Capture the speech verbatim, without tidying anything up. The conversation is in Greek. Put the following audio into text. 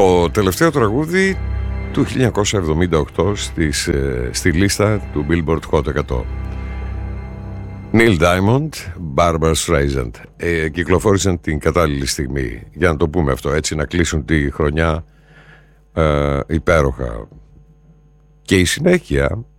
Το τελευταίο τραγούδι του χίλια εννιακόσια εβδομήντα οκτώ στις, στη λίστα του Billboard Hot εκατό. Neil Diamond, Barbra Streisand. ε, Κυκλοφόρησαν την κατάλληλη στιγμή, για να το πούμε αυτό έτσι, να κλείσουν τη χρονιά ε, υπέροχα. Και η συνέχεια